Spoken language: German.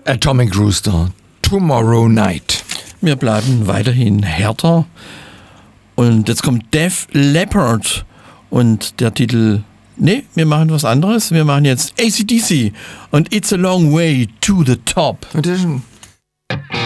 Atomic Rooster, Tomorrow Night. Wir bleiben weiterhin härter. Und jetzt kommt Def Leppard und der Titel... Nee, wir machen was anderes. Wir machen jetzt AC/DC und It's a Long Way to the Top. Edition.